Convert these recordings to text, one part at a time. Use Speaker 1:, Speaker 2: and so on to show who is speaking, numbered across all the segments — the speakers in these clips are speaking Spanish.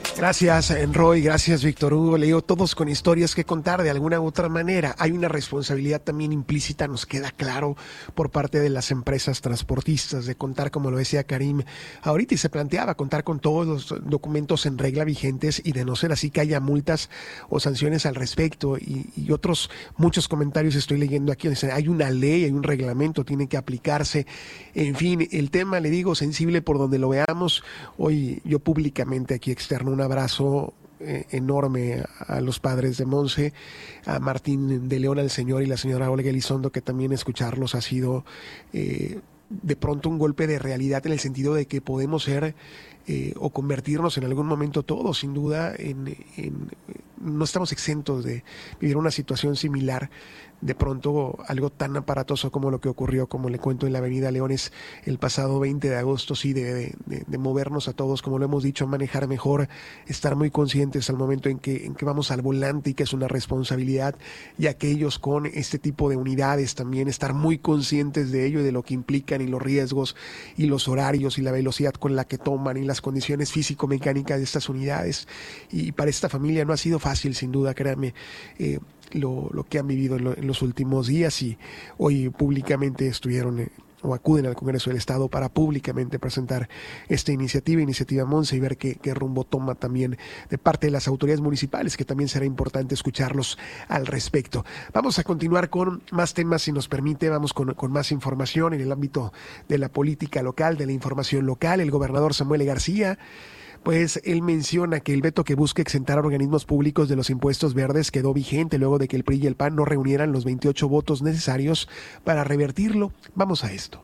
Speaker 1: Gracias, Roy, gracias, Víctor Hugo. Le digo, todos con historias que contar de alguna u otra manera. Hay una responsabilidad también implícita, nos queda claro, por parte de las empresas transportistas, de contar, como lo decía Karim ahorita, y se planteaba contar con todos los documentos en regla vigentes y de no ser así que haya multas o sanciones al respecto. Y otros muchos comentarios estoy leyendo aquí, donde hay una ley, hay un reglamento, tiene que aplicarse. En fin, el tema, le digo, sensible por donde lo veamos. Hoy yo públicamente aquí externo un abrazo enorme a los padres de Monse, a Martín de León, al señor y la señora Olga Elizondo, que también escucharlos ha sido de pronto un golpe de realidad, en el sentido de que podemos ser o convertirnos en algún momento todos, sin duda, no estamos exentos de vivir una situación similar. De pronto algo tan aparatoso como lo que ocurrió, como le cuento, en la avenida Leones el pasado 20 de agosto, sí, de movernos a todos, como lo hemos dicho, manejar mejor, estar muy conscientes al momento en que vamos al volante y que es una responsabilidad, y aquellos con este tipo de unidades también estar muy conscientes de ello y de lo que implican y los riesgos y los horarios y la velocidad con la que toman y las condiciones físico-mecánicas de estas unidades. Y para esta familia no ha sido fácil, sin duda, créanme, lo que han vivido en los últimos días, y hoy públicamente estuvieron o acuden al Congreso del Estado para públicamente presentar esta iniciativa Monse, y ver qué rumbo toma también de parte de las autoridades municipales, que también será importante escucharlos al respecto. Vamos a continuar con más temas, si nos permite. Vamos con más información en el ámbito de la política local, de la información local. El gobernador Samuel García, pues él menciona que el veto que busca exentar a organismos públicos de los impuestos verdes quedó vigente luego de que el PRI y el PAN no reunieran los 28 votos necesarios para revertirlo. Vamos a esto.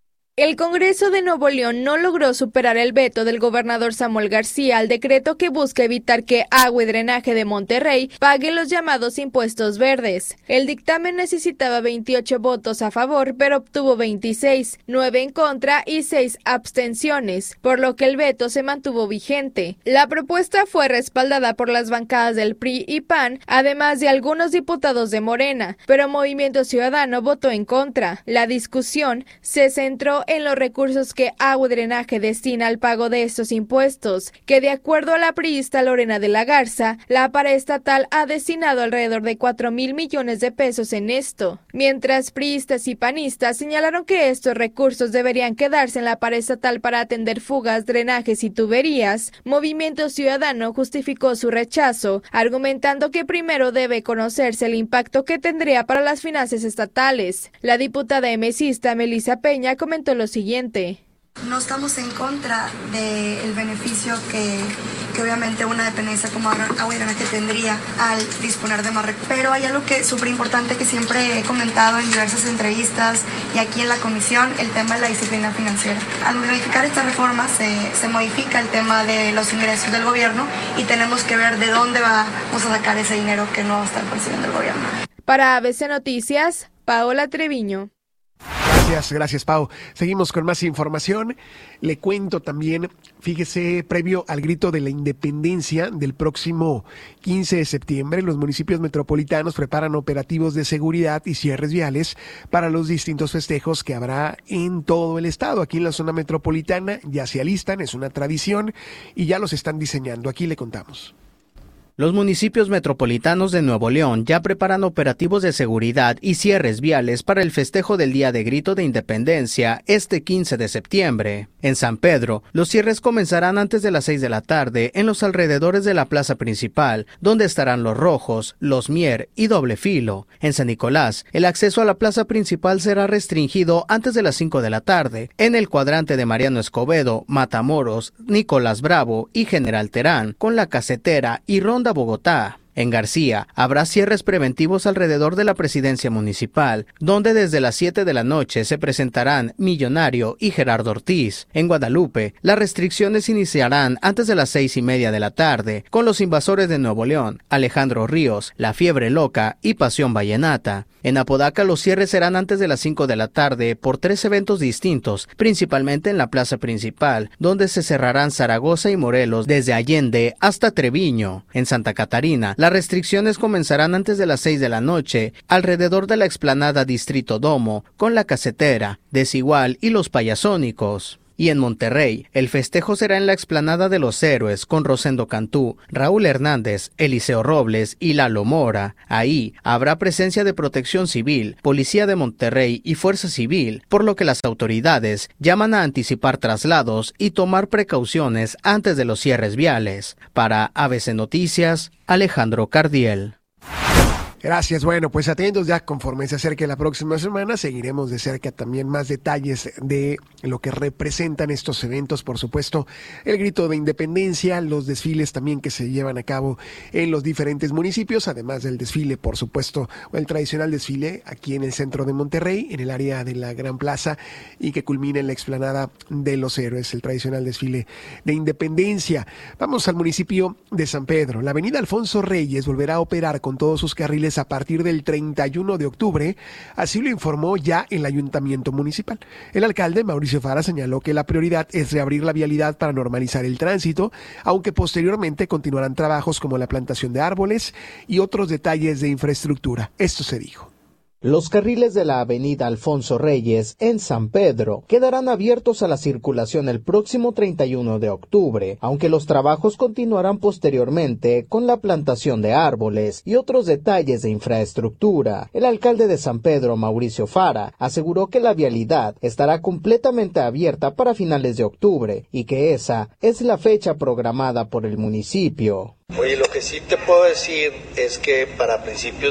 Speaker 2: El Congreso de Nuevo León no logró superar el veto del gobernador Samuel García al decreto que busca evitar que Agua y Drenaje de Monterrey pague los llamados impuestos verdes. El dictamen necesitaba 28 votos a favor, pero obtuvo 26, 9 en contra y 6 abstenciones, por lo que el veto se mantuvo vigente. La propuesta fue respaldada por las bancadas del PRI y PAN, además de algunos diputados de Morena, pero Movimiento Ciudadano votó en contra. La discusión se centró en los recursos que Agua y Drenaje destina al pago de estos impuestos, que de acuerdo a la priista Lorena de la Garza, la paraestatal ha destinado alrededor de 4,000 millones de pesos en esto, mientras priistas y panistas señalaron que estos recursos deberían quedarse en la paraestatal para atender fugas, drenajes y tuberías. Movimiento Ciudadano justificó su rechazo, argumentando que primero debe conocerse el impacto que tendría para las finanzas estatales. La diputada emesista Melissa Peña comentó lo siguiente.
Speaker 3: No estamos en contra del beneficio que obviamente una dependencia como Agua y Drenaje tendría al disponer de más recursos. Pero hay algo que es súper importante que siempre he comentado en diversas entrevistas y aquí en la comisión, el tema de la disciplina financiera. Al modificar esta reforma se modifica el tema de los ingresos del gobierno y tenemos que ver de dónde vamos a sacar ese dinero que no va a estar percibiendo el gobierno.
Speaker 2: Para ABC Noticias, Paola Treviño.
Speaker 1: Gracias, Pau. Seguimos con más información. Le cuento también, fíjese, previo al grito de la independencia del próximo 15 de septiembre, los municipios metropolitanos preparan operativos de seguridad y cierres viales para los distintos festejos que habrá en todo el estado. Aquí en la zona metropolitana ya se alistan, es una tradición y ya los están diseñando. Aquí le contamos.
Speaker 4: Los municipios metropolitanos de Nuevo León ya preparan operativos de seguridad y cierres viales para el festejo del Día de Grito de Independencia este 15 de septiembre. En San Pedro, los cierres comenzarán antes de las 6 de la tarde en los alrededores de la plaza principal, donde estarán los Rojos, los Mier y Doble Filo. En San Nicolás, el acceso a la plaza principal será restringido antes de las 5 de la tarde, en el cuadrante de Mariano Escobedo, Matamoros, Nicolás Bravo y General Terán, con la Casetera y Ronda Bogotá. En García, habrá cierres preventivos alrededor de la presidencia municipal, donde desde las 7 de la noche se presentarán Millonario y Gerardo Ortiz. En Guadalupe, las restricciones iniciarán antes de las 6:30 de la tarde, con los Invasores de Nuevo León, Alejandro Ríos, La Fiebre Loca y Pasión Vallenata. En Apodaca, los cierres serán antes de las 5 de la tarde por 3 eventos distintos, principalmente en la plaza principal, donde se cerrarán Zaragoza y Morelos desde Allende hasta Treviño. En Santa Catarina, las restricciones comenzarán antes de las 6 de la noche, alrededor de la explanada Distrito Domo, con la Casetera, Desigual y los Payasónicos. Y en Monterrey, el festejo será en la explanada de los Héroes con Rosendo Cantú, Raúl Hernández, Eliseo Robles y Lalo Mora. Ahí habrá presencia de Protección Civil, Policía de Monterrey y Fuerza Civil, por lo que las autoridades llaman a anticipar traslados y tomar precauciones antes de los cierres viales. Para ABC Noticias, Alejandro Cardiel.
Speaker 1: Gracias. Bueno, pues atentos ya conforme se acerque la próxima semana, seguiremos de cerca también más detalles de lo que representan estos eventos, por supuesto, el grito de independencia, los desfiles también que se llevan a cabo en los diferentes municipios, además del desfile, por supuesto, el tradicional desfile aquí en el centro de Monterrey, en el área de la Gran Plaza y que culmina en la explanada de los Héroes, el tradicional desfile de independencia. Vamos al municipio de San Pedro. La avenida Alfonso Reyes volverá a operar con todos sus carriles a partir del 31 de octubre, así lo informó ya el ayuntamiento municipal. El alcalde Mauricio Fara señaló que la prioridad es reabrir la vialidad para normalizar el tránsito, aunque posteriormente continuarán trabajos como la plantación de árboles y otros detalles de infraestructura. Esto se dijo.
Speaker 5: Los carriles de la avenida Alfonso Reyes en San Pedro quedarán abiertos a la circulación el próximo 31 de octubre, aunque los trabajos continuarán posteriormente con la plantación de árboles y otros detalles de infraestructura. El alcalde de San Pedro, Mauricio Fara, aseguró que la vialidad estará completamente abierta para finales de octubre y que esa es la fecha programada por el municipio.
Speaker 6: Oye, lo que sí te puedo decir es que para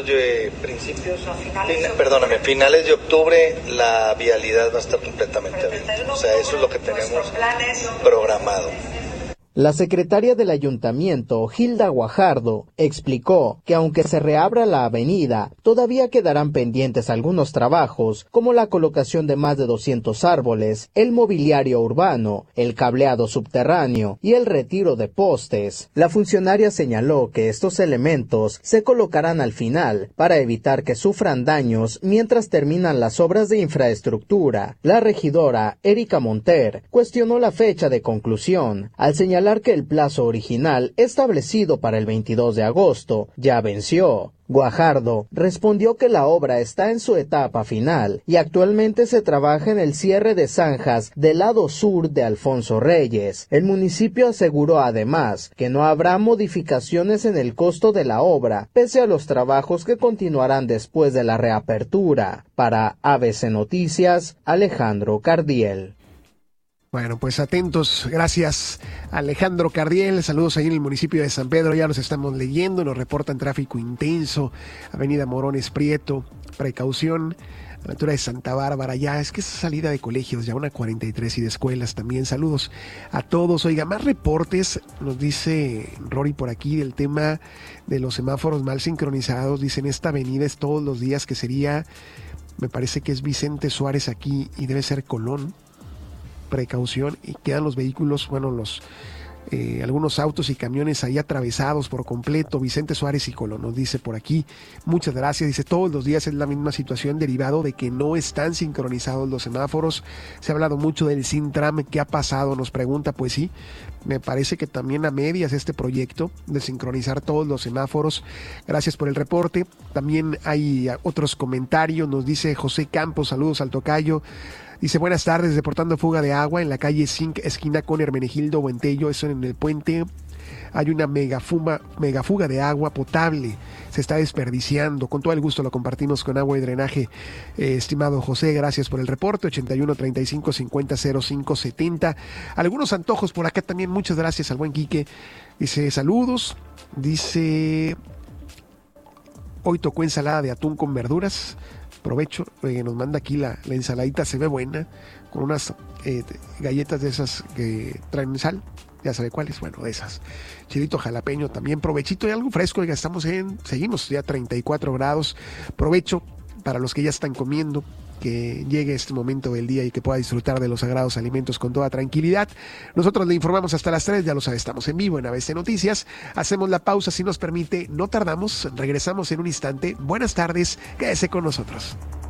Speaker 6: finales de octubre la vialidad va a estar completamente abierta. O sea, eso es lo que tenemos programado.
Speaker 5: La secretaria del ayuntamiento, Hilda Guajardo, explicó que aunque se reabra la avenida, todavía quedarán pendientes algunos trabajos, como la colocación de más de 200 árboles, el mobiliario urbano, el cableado subterráneo y el retiro de postes. La funcionaria señaló que estos elementos se colocarán al final para evitar que sufran daños mientras terminan las obras de infraestructura. La regidora, Erika Monter, cuestionó la fecha de conclusión, al señalar que el plazo original establecido para el 22 de agosto ya venció. Guajardo respondió que la obra está en su etapa final y actualmente se trabaja en el cierre de zanjas del lado sur de Alfonso Reyes. El municipio aseguró además que no habrá modificaciones en el costo de la obra, pese a los trabajos que continuarán después de la reapertura. Para ABC Noticias, Alejandro Cardiel.
Speaker 1: Bueno, pues atentos, gracias Alejandro Cardiel, saludos ahí en el municipio de San Pedro, ya los estamos leyendo, nos reportan tráfico intenso, avenida Morones Prieto, precaución, a la altura de Santa Bárbara, ya es que esa salida de colegios, ya una 43 y de escuelas también, saludos a todos. Oiga, más reportes, nos dice Rory por aquí del tema de los semáforos mal sincronizados, dicen esta avenida es todos los días que sería, me parece que es Vicente Suárez aquí y debe ser Colón. Precaución, y quedan los vehículos, bueno, algunos autos y camiones ahí atravesados por completo. Vicente Suárez y Colón nos dice por aquí, muchas gracias, dice todos los días es la misma situación derivado de que no están sincronizados los semáforos. Se ha hablado mucho del Sintram, ¿qué ha pasado? Nos pregunta, pues sí, me parece que también a medias este proyecto de sincronizar todos los semáforos. Gracias por el reporte. También hay otros comentarios, nos dice José Campos, saludos al tocayo. Dice, buenas tardes, reportando fuga de agua en la calle Zinc, esquina con Hermenegildo Buentello, eso en el puente. Hay una mega fuga de agua potable, se está desperdiciando. Con todo el gusto lo compartimos con Agua y Drenaje. Estimado José, gracias por el reporte. 81 35 50 05 70. Algunos antojos por acá también, muchas gracias al buen Quique. Dice, saludos. Dice, hoy tocó ensalada de atún con verduras. Provecho, nos manda aquí la ensaladita, se ve buena, con unas galletas de esas que traen sal, ya sabe cuáles, bueno, de esas. Chilito jalapeño también, provechito y algo fresco, oiga, seguimos ya 34 grados, provecho para los que ya están comiendo, que llegue este momento del día y que pueda disfrutar de los sagrados alimentos con toda tranquilidad. Nosotros le informamos hasta las 3, ya lo sabe, estamos en vivo en ABC Noticias. Hacemos la pausa si nos permite, no tardamos, regresamos en un instante. Buenas tardes, quédese con nosotros.